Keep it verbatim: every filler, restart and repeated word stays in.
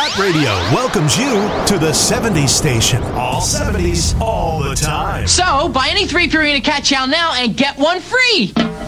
Rap Radio welcomes you to the seventies station. All seventies, all the time. So, buy any three Purina Cat Chow now and get one free.